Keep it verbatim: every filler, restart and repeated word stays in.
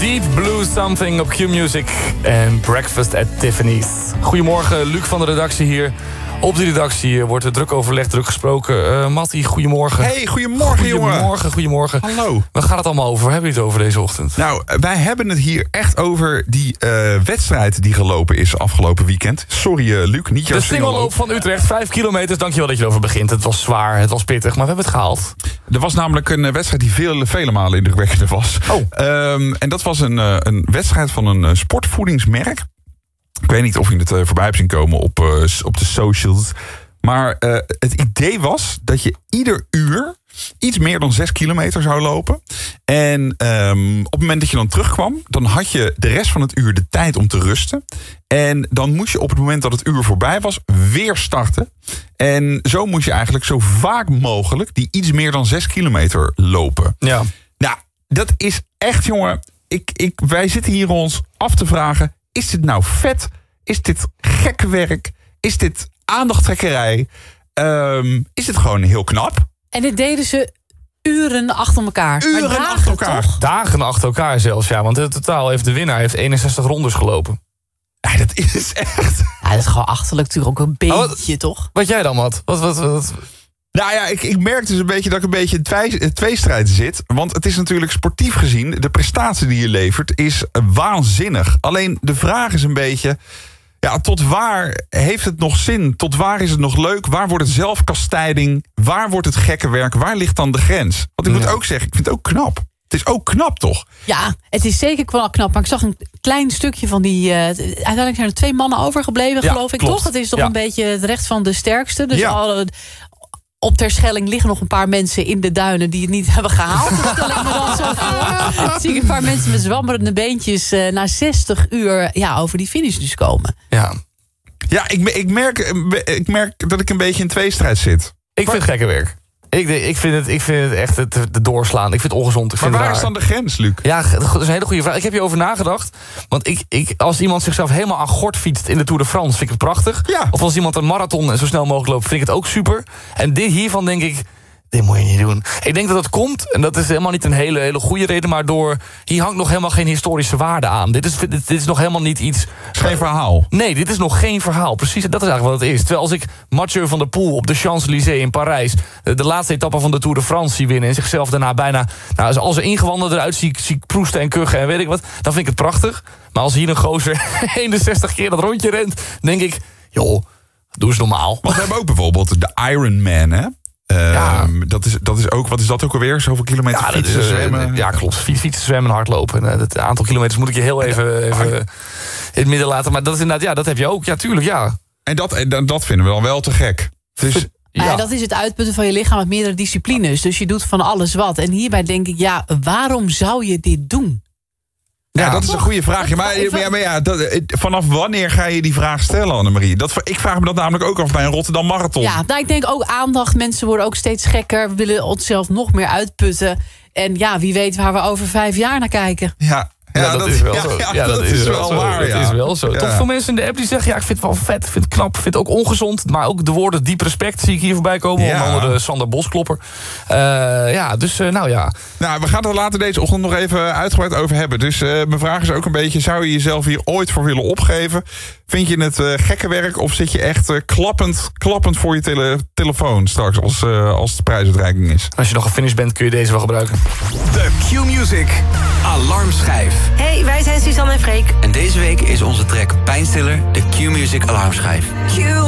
Deep Blue Something op Q-Music en Breakfast at Tiffany's. Goedemorgen, Luc van de redactie hier. Op die redactie wordt er druk overlegd, druk gesproken. Uh, Mattie, goedemorgen. Hey, goedemorgen, jongen. Goedemorgen, goedemorgen. Hallo. Waar gaat het allemaal over? Waar hebben we het over deze ochtend? Nou, wij hebben het hier echt over die uh, wedstrijd die gelopen is afgelopen weekend. Sorry, uh, Luc, niet jouw De singelloop van Utrecht, vijf kilometers. Dankjewel dat je erover begint. Het was zwaar, het was pittig, maar we hebben het gehaald. Er was namelijk een wedstrijd die vele, vele malen indrukwekkender was. Oh. Um, en dat was een, uh, een wedstrijd van een uh, sportvoedingsmerk. Ik weet niet of je het uh, voorbij hebt zien komen op, uh, op de socials. Maar uh, het idee was dat je ieder uur iets meer dan zes kilometer zou lopen. En um, op het moment dat je dan terugkwam, dan had je de rest van het uur de tijd om te rusten. En dan moest je op het moment dat het uur voorbij was, weer starten. En zo moest je eigenlijk zo vaak mogelijk die iets meer dan zes kilometer lopen. Ja. Nou, dat is echt, jongen. Ik, ik, wij zitten hier ons af te vragen, is dit nou vet? Is dit gekke werk? Is dit aandachttrekkerij? Um, is het gewoon heel knap? En dit deden ze uren achter elkaar. Uren maar dagen, achter elkaar. Toch? Dagen achter elkaar zelfs, ja. Want in totaal heeft de winnaar heeft eenenzestig rondes gelopen. Ja, dat is echt... Ja, dat is gewoon achterlijk natuurlijk ook een beetje, oh, wat, toch? Wat jij dan, Mat? Wat, wat, wat? Nou ja, ik, ik merk dus een beetje dat ik een beetje in twee, tweestrijd zit. Want het is natuurlijk sportief gezien, de prestatie die je levert is waanzinnig. Alleen de vraag is een beetje, ja, tot waar heeft het nog zin? Tot waar is het nog leuk? Waar wordt het zelfkastijding? Waar wordt het gekke werk? Waar ligt dan de grens? Want ik moet ja. ook zeggen, ik vind het ook knap. Het is ook knap, toch? Ja, het is zeker wel knap. Maar ik zag een klein stukje van die... Uh, uiteindelijk zijn er twee mannen overgebleven, ja, geloof ik, klopt. toch? Het is toch ja. een beetje het recht van de sterkste. Dus ja. alle, op Terschelling liggen nog een paar mensen in de duinen die het niet hebben gehaald. Dat stel ik me dan zo voor. Dan zie ik een paar mensen met zwammerende beentjes uh, na zestig uur ja, over die finish dus komen. Ja, ja ik, ik, merk, ik merk dat ik een beetje in tweestrijd zit. Ik vind het gekke werk. Ik, ik, vind het, ik vind het echt het, het doorslaan. Ik vind het ongezond. Ik vind maar waar het is dan de grens, Luc? Ja, dat is een hele goede vraag. Ik heb hierover nagedacht. Want ik, ik, als iemand zichzelf helemaal aan gort fietst in de Tour de France, vind ik het prachtig. Ja. Of als iemand een marathon en zo snel mogelijk loopt, vind ik het ook super. En dit hiervan denk ik, dit moet je niet doen. Ik denk dat dat komt, en dat is helemaal niet een hele, hele goede reden, maar door, hier hangt nog helemaal geen historische waarde aan. Dit is, dit, dit is nog helemaal niet iets... Het is geen verhaal. Nee, dit is nog geen verhaal. Precies, dat is eigenlijk wat het is. Terwijl als ik Mathieu van der Poel op de Champs-Élysées in Parijs de laatste etappe van de Tour de France zie winnen en zichzelf daarna bijna, nou, als er ingewanden eruit zie, zie proesten en kuchen en weet ik wat, dan vind ik het prachtig. Maar als hier een gozer eenenzestig keer dat rondje rent, denk ik, joh, doe eens normaal. Want we hebben ook bijvoorbeeld de Ironman, hè? Uh, Ja. dat, is, dat is ook, wat is dat ook alweer? Zoveel kilometer Ja, fietsen, dat is, uh, zwemmen? Ja, klopt. Fietsen, zwemmen, hardlopen. Uh, het aantal kilometers moet ik je heel even, even in het midden laten. Maar dat is inderdaad, ja, dat heb je ook. Ja, tuurlijk, ja. En dat, en dat vinden we dan wel te gek. Dus, Ja. Ja, dat is het uitputten van je lichaam met meerdere disciplines. Dus je doet van alles wat. En hierbij denk ik, ja, waarom zou je dit doen? ja, Ja, dat is een goede vraag. Ja, maar, maar, ja, maar ja, dat, vanaf wanneer ga je die vraag stellen, Annemarie? Dat, ik vraag me dat namelijk ook af bij een Rotterdam Marathon. Ja, nou, ik denk ook aandacht. Mensen worden ook steeds gekker. We willen onszelf nog meer uitputten. En ja, wie weet waar we over vijf jaar naar kijken. Ja, ja, Ja, dat, is wel ja, zo. Ja, Ja, dat, is wel zo. waar. Dat ja. is wel zo. Ja. Toch veel mensen in de app die zeggen, ja, ik vind het wel vet, ik vind het knap, ik vind het ook ongezond. Maar ook de woorden diep respect zie ik hier voorbij komen. Ja. Onder andere Sander Bosklopper. Uh, ja, dus uh, nou ja. Nou, we gaan het er later deze ochtend nog even uitgebreid over hebben. Dus uh, mijn vraag is ook een beetje, zou je jezelf hier ooit voor willen opgeven? Vind je het uh, gekke werk of zit je echt uh, klappend, klappend voor je tele- telefoon straks als, uh, als de prijsuitreiking is? Als je nog gefinished bent, kun je deze wel gebruiken. De Q-Music Alarmschijf. Hey, wij zijn Suzanne en Freek. En deze week is onze track Pijnstiller de Q-Music Alarmschijf. Q